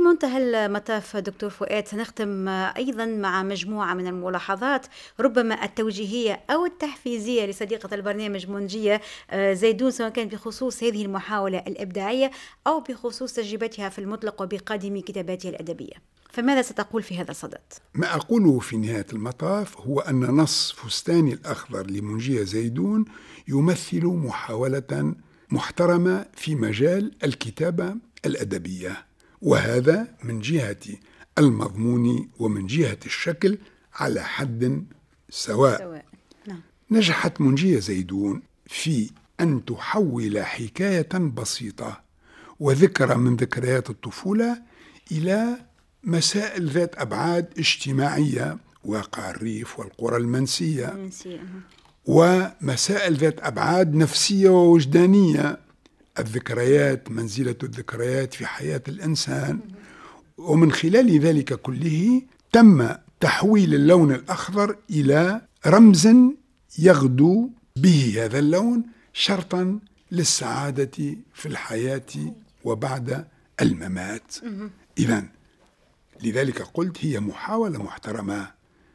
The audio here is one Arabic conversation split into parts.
في منتهى المطاف دكتور فؤاد سنختم أيضا مع مجموعة من الملاحظات ربما التوجيهية أو التحفيزية لصديقة البرنامج منجية زيدون، سواء كان بخصوص هذه المحاولة الإبداعية أو بخصوص تجربتها في المطلق وبقادم كتاباتها الأدبية. فماذا ستقول في هذا الصدد؟ ما أقوله في نهاية المطاف هو أن نص فستاني الأخضر لمنجية زيدون يمثل محاولة محترمة في مجال الكتابة الأدبية، وهذا من جهة المضمون ومن جهة الشكل على حد سواء. نعم. نجحت منجية زيدون في أن تحول حكاية بسيطة وذكرى من ذكريات الطفولة إلى مسائل ذات أبعاد اجتماعية، واقع الريف والقرى المنسية، ومسائل ذات أبعاد نفسية ووجدانية، الذكريات، منزلة الذكريات في حياة الإنسان. ومن خلال ذلك كله تم تحويل اللون الأخضر إلى رمز يغدو به هذا اللون شرطا للسعادة في الحياة وبعد الممات. إذن لذلك قلت هي محاولة محترمة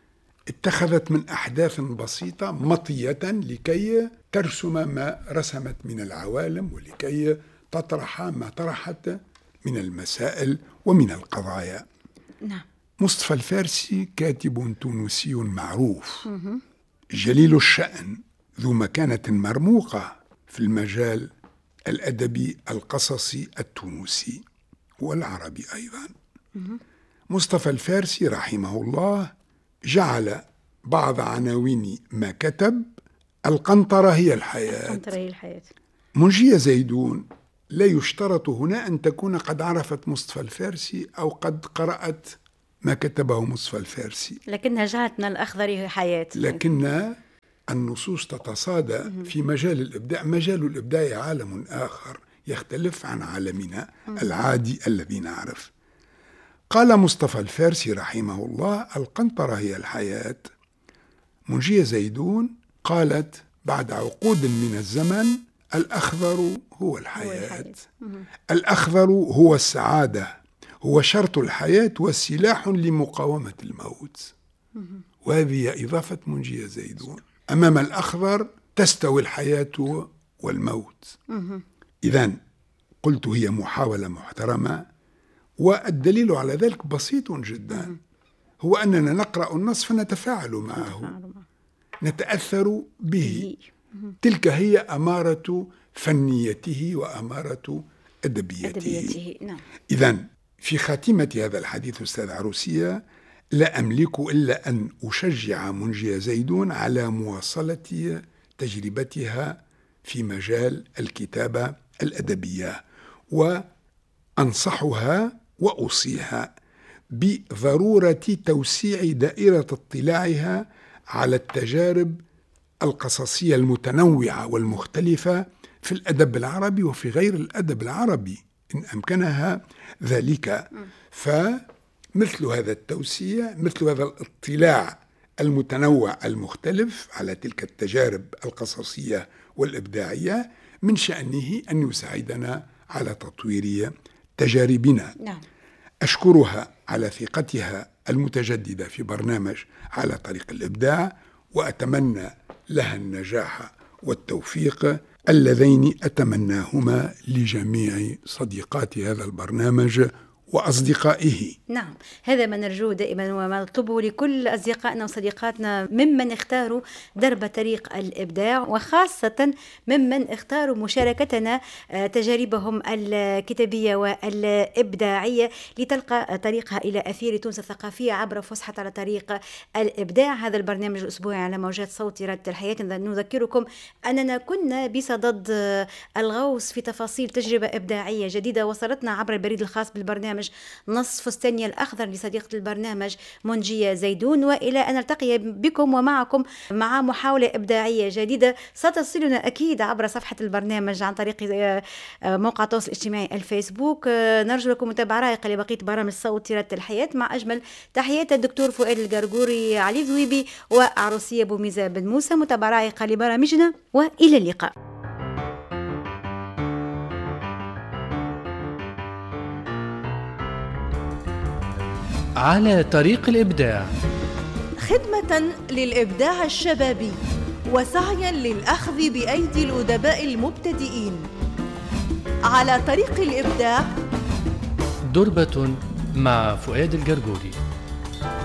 اتخذت من أحداث بسيطة مطية لكي ترسم ما رسمت من العوالم ولكي تطرح ما طرحت من المسائل ومن القضايا. نعم. مصطفى الفارسي كاتب تونسي معروف جليل الشأن ذو مكانة مرموقة في المجال الأدبي القصصي التونسي والعربي أيضا. مصطفى الفارسي رحمه الله جعل بعض عناوين ما كتب القنطرة هي الحياة. منجية زيدون لا يشترط هنا أن تكون قد عرفت مصطفى الفارسي أو قد قرأت ما كتبه مصطفى الفارسي، لكنها جعلت من الأخضر حياة. لكن النصوص تتصادى في مجال الإبداع. مجال الإبداع عالم آخر يختلف عن عالمنا العادي الذي نعرف. قال مصطفى الفارسي رحمه الله القنطرة هي الحياة. منجية زيدون قالت بعد عقود من الزمن الأخضر هو الحياة. الأخضر هو السعادة، هو شرط الحياة وسلاح لمقاومة الموت. وهذه إضافة منجية زيدون. أمام الأخضر تستوي الحياة والموت. إذن قلت هي محاولة محترمة، والدليل على ذلك بسيط جدا، هو أننا نقرأ النص فنتفاعل معه، نتأثر به. تلك هي أمارة فنيته وأمارة أدبيته. نعم. إذن في خاتمة هذا الحديث أستاذ عروسية لا أملك إلا أن أشجع منجية زيدون على مواصلة تجربتها في مجال الكتابة الأدبية، وأنصحها وأوصيها بضرورة توسيع دائرة اطلاعها على التجارب القصصية المتنوعة والمختلفة في الأدب العربي وفي غير الأدب العربي إن أمكنها ذلك. فمثل هذا التوسيع، مثل هذا الاطلاع المتنوع المختلف على تلك التجارب القصصية والإبداعية من شأنه أن يساعدنا على تطوير تجاربنا. نعم. أشكرها على ثقتها المتجددة في برنامج على طريق الإبداع، وأتمنى لها النجاح والتوفيق اللذين أتمناهما لجميع صديقات هذا البرنامج وأصدقائه. نعم، هذا ما نرجوه دائما وما نطلبه لكل أصدقائنا وصديقاتنا ممن اختاروا درب طريق الإبداع، وخاصة ممن اختاروا مشاركتنا تجاربهم الكتابية والإبداعية لتلقى طريقها إلى أثير تونس الثقافية عبر فسحة على طريق الإبداع. هذا البرنامج الأسبوعي على موجات صوت راديو الحياة. نذكركم أننا كنا بصدد الغوص في تفاصيل تجربة إبداعية جديدة وصلتنا عبر البريد الخاص بالبرنامج نص فستاني الأخضر لصديقة البرنامج منجية زيدون، وإلى أن نلتقي بكم ومعكم مع محاولة إبداعية جديدة ستصلنا أكيد عبر صفحة البرنامج عن طريق موقع التواصل الاجتماعي الفيسبوك. نرجو لكم متابعة رائقة لبقية برامج صوت راديو الحياة مع أجمل تحيات الدكتور فؤاد القرقوري، علي ذويبي وعروسية بوميزة بن موسى. متابعة رائقة لبرامجنا وإلى اللقاء. على طريق الإبداع، خدمة للإبداع الشبابي وسعيا للأخذ بأيدي الأدباء المبتدئين. على طريق الإبداع، دربة مع فؤاد الجرجوري.